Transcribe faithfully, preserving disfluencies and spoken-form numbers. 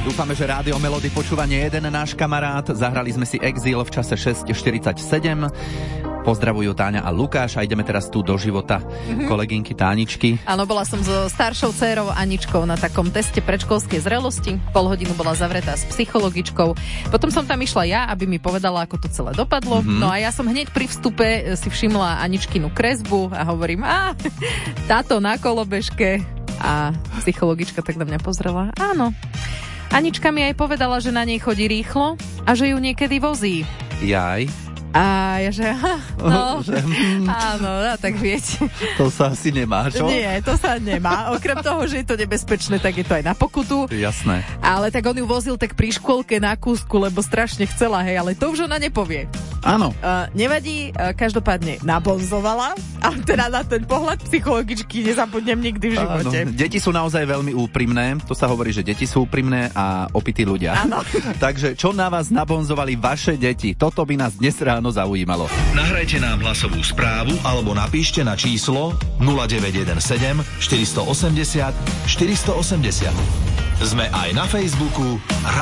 Dúfame, že Rádio Melody počúva nie jeden náš kamarát. Zahrali sme si Exil v čase šesť štyridsaťsedem. Pozdravujú Táňa a Lukáš a ideme teraz tu do života mm-hmm. kolegynky Táničky. Áno, bola som so staršou dcérou Aničkou na takom teste predškolskej zrelosti. Pol hodinu bola zavretá s psychologičkou. Potom som tam išla ja, aby mi povedala, ako to celé dopadlo. Mm-hmm. No a ja som hneď pri vstupe si všimla Aničkinu kresbu a hovorím, a táto na kolobežke. A psychologička tak na mňa pozrela. Áno. Anička mi aj povedala, že na nej chodí rýchlo a že ju niekedy vozí. Jaj. A ja že, no, že, hm, áno, no, tak viete. To sa asi nemá, čo? Nie, to sa nemá. Okrem toho, že je to nebezpečné, tak je to aj na pokutu. Jasné. Ale tak on ju vozil tak pri škôlke na kúsku, lebo strašne chcela, hej, ale to už ona nepovie. Áno. Uh, nevadí, uh, každopádne nabonzovala, ale teda na ten pohľad psychologičky nezabudnem nikdy v živote. Áno. Deti sú naozaj veľmi úprimné, to sa hovorí, že deti sú úprimné a opití ľudia. Áno. Takže čo na vás nabonzovali vaše deti? Toto by nás dnes ráno zaujímalo. Nahrajte nám hlasovú správu alebo napíšte na číslo nula deväť jeden sedem štyri osem nula štyri osem nula. Sme aj na Facebooku